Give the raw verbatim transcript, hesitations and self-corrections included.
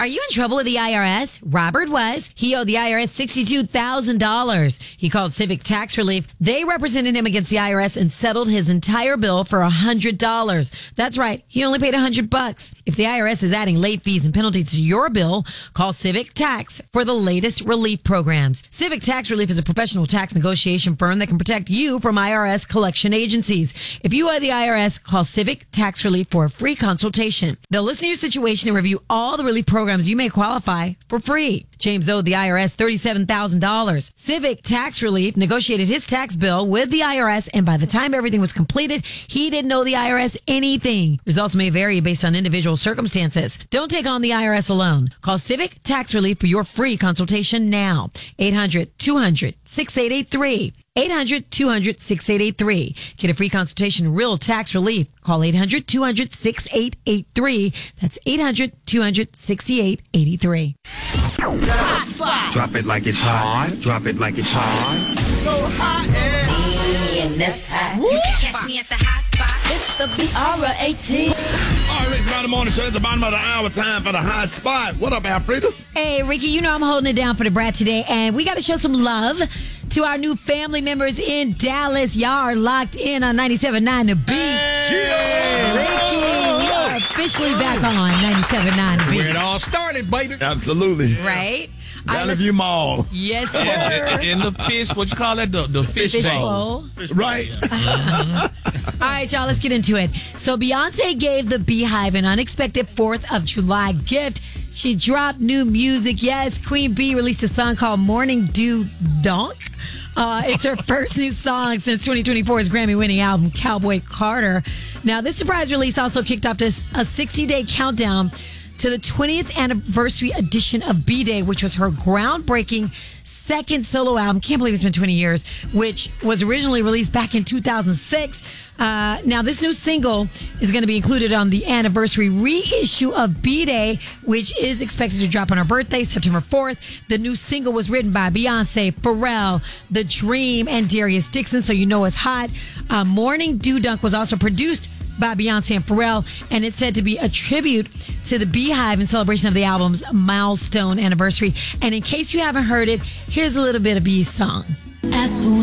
Are you in trouble with the I R S? Robert was. He owed the I R S sixty-two thousand dollars. He called Civic Tax Relief. They represented him against the I R S and settled his entire bill for one hundred dollars. That's right. He only paid one hundred bucks. If the I R S is adding late fees and penalties to your bill, call Civic Tax for the latest relief programs. Civic Tax Relief is a professional tax negotiation firm that can protect you from I R S collection agencies. If you owe the I R S, call Civic Tax Relief for a free consultation. They'll listen to your situation and review all the relief programs you may qualify for free. James owed the I R S thirty-seven thousand dollars. Civic Tax Relief negotiated his tax bill with the I R S, and by the time everything was completed, he didn't owe the I R S anything. Results may vary based on individual circumstances. Don't take on the I R S alone. Call Civic Tax Relief for your free consultation now. eight hundred, two hundred, sixty-eight eighty-three. eight hundred, two hundred, sixty-eight eighty-three. Get a free consultation, real tax relief. Call eight hundred, two hundred, sixty-eight eighty-three. That's eight hundred, two hundred, sixty-eight eighty-three. Hot spot. Drop it like it's hot. Drop it like it's hot. So hot and in this hot. Woo. You can catch me at the hot spot. It's the B R eighteen. All right, Rick's Friday Morning Show at the bottom of the hour. Time for the hot spot. What up, Alfredas? Hey, Ricky, you know I'm holding it down for the brat today, and we got to show some love to our new family members in Dallas. Y'all are locked in on ninety-seven point nine The Beat. Yeah. Ricky, we are officially back on ninety-seven point nine The Beat. Where it all started, baby. Absolutely. Right? All right, Valley let's- View Mall. Yes, sir. In the fish, what you call that? The, the fish, Fish bowl. bowl. Right. All right, y'all, let's get into it. So Beyonce gave the Beehive an unexpected fourth of July gift. She dropped new music. Yes, Queen Bee released a song called Morning Dew Donk. Uh, it's her first new song since twenty twenty-four's Grammy-winning album, Cowboy Carter. Now, this surprise release also kicked off this, a sixty-day countdown to the twentieth anniversary edition of B-Day, which was her groundbreaking second solo album. Can't believe it's been twenty years, which was originally released back in two thousand six. Uh, now, this new single is going to be included on the anniversary reissue of B-Day, which is expected to drop on her birthday, September fourth. The new single was written by Beyonce, Pharrell, The Dream, and Darius Dixon, so you know it's hot. Uh, Morning Dew Dunk was also produced by Beyonce and Pharrell, and it's said to be a tribute to the Beehive in celebration of the album's milestone anniversary. And in case you haven't heard it, here's a little bit of Bee's song.